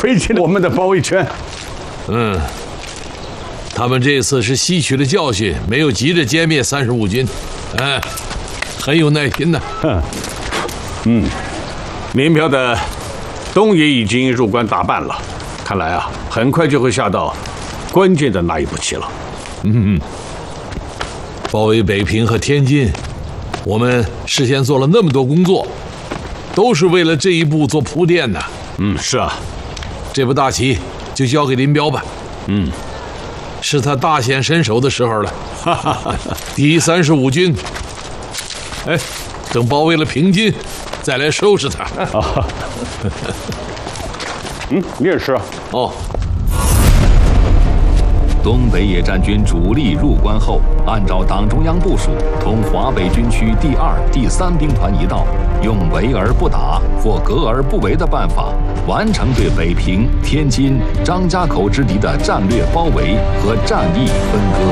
吹进了我们的包围圈。 他们这次是吸取了教训，没有急着歼灭35军，很有耐心的。 林彪的东野已经入关大半了，看来啊，很快就会下到关键的那一步棋了。 包围北平和天津，我们事先做了那么多工作，都是为了这一步做铺垫的。 是啊， 这步大棋就交给林彪吧。是他大显身手的时候了。第35军，等包围了平津，再来收拾他。 你也是啊。 东北野战军主力入关后，按照党中央部署，同华北军区第2、第3兵团一道，用围而不打或隔而不围的办法，完成对北平、天津、张家口之敌的战略包围和战役分割。